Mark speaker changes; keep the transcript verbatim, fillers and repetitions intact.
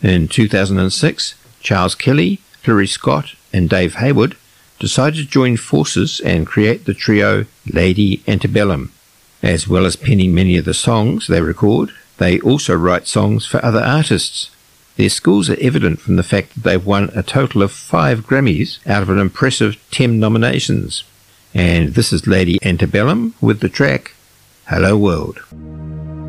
Speaker 1: In two thousand six, Charles Kelly, Flurry Scott and Dave Hayward decided to join forces and create the trio Lady Antebellum. As well as penning many of the songs they record, they also write songs for other artists. Their skills are evident from the fact that they've won a total of five Grammys out of an impressive ten nominations. And this is Lady Antebellum with the track Hello World.